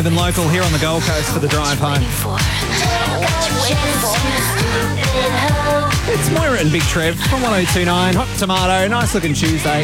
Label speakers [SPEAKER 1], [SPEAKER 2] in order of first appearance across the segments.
[SPEAKER 1] live and local here on the Gold Coast for the drive home. It's Moira and Big Trev from 1029. Hot Tomato. Nice looking Tuesday.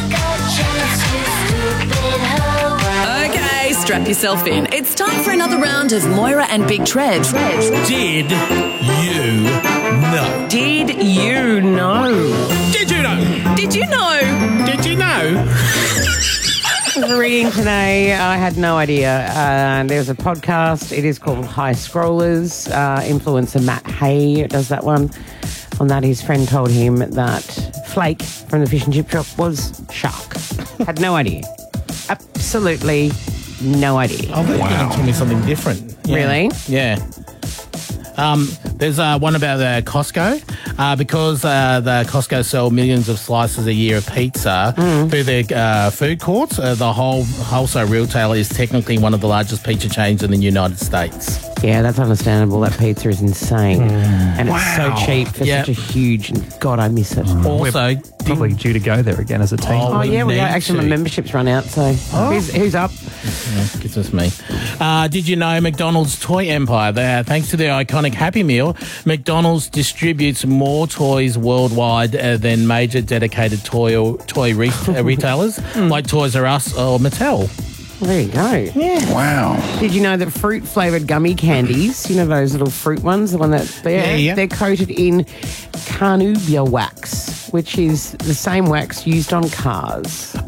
[SPEAKER 2] Okay, strap yourself in. It's time for another round of Moira and Big Trev.
[SPEAKER 3] Did you know?
[SPEAKER 2] Did you know?
[SPEAKER 3] Did you know?
[SPEAKER 2] Did you know?
[SPEAKER 3] Did you know?
[SPEAKER 4] Reading today, I had no idea. There's a podcast. It is called High Scrollers. Influencer Matt Hay does that one. On that, his friend told him that Flake from the fish and chip shop was shark. Had no idea. Absolutely no idea.
[SPEAKER 3] Oh, they're going to tell me something different. Yeah.
[SPEAKER 4] Really?
[SPEAKER 3] Yeah. There's one about Costco because the Costco sell millions of slices a year of pizza through their food courts. The whole wholesale retailer is technically one of the largest pizza chains in the United States.
[SPEAKER 4] Yeah, that's understandable. That pizza is insane. And it's so cheap for such a huge... God, I miss it.
[SPEAKER 3] Also,
[SPEAKER 1] Probably due to go there again as a team.
[SPEAKER 4] Oh, yeah, we
[SPEAKER 3] need
[SPEAKER 4] are. Actually, my
[SPEAKER 3] to.
[SPEAKER 4] membership's run out, so who's up?
[SPEAKER 3] Gives us me. Did you know McDonald's toy empire? Thanks to their iconic Happy Meal, McDonald's distributes more toys worldwide than major dedicated toy retailers like Toys R Us or Mattel.
[SPEAKER 4] Well, there you go.
[SPEAKER 3] Yeah.
[SPEAKER 5] Wow.
[SPEAKER 4] Did you know that fruit-flavoured gummy candies, you know those little fruit ones, the one that they're coated in carnauba wax, which is the same wax used on cars.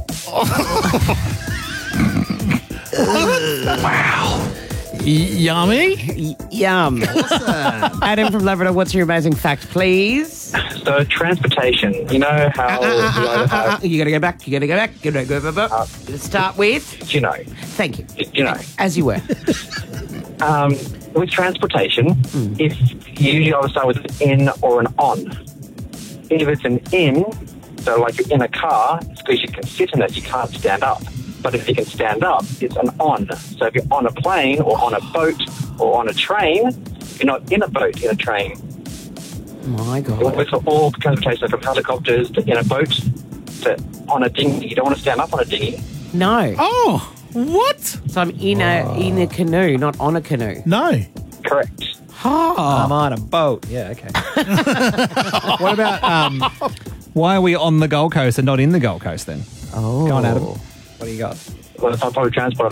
[SPEAKER 5] Wow.
[SPEAKER 3] Yummy.
[SPEAKER 4] Yum. Adam from Labrador, what's your amazing fact, please?
[SPEAKER 6] So transportation, you know how
[SPEAKER 4] You got to go back. You got to go back. You got to go back. Let's start with...
[SPEAKER 6] you know,
[SPEAKER 4] Thank you.
[SPEAKER 6] you know,
[SPEAKER 4] As you were.
[SPEAKER 6] with transportation, if you usually either start with an in or an on. If it's an in, so like you're in a car, it's because you can sit in it, you can't stand up. But if you can stand up, it's an on. So if you're on a plane or on a boat or on a train, you're not in a boat, in a train.
[SPEAKER 4] My God.
[SPEAKER 6] It's for all transportation, from helicopters to in a boat to on a dinghy. You don't want to stand up on a dinghy.
[SPEAKER 4] No.
[SPEAKER 3] Oh, what?
[SPEAKER 4] So I'm in a canoe, not on a canoe.
[SPEAKER 3] No.
[SPEAKER 6] Correct.
[SPEAKER 1] I'm on a boat. Yeah, okay. What about, why are we on the Gold Coast and not in the Gold Coast then?
[SPEAKER 4] Oh.
[SPEAKER 1] Go on, Adam. What do you got?
[SPEAKER 6] Well, it's not public transport.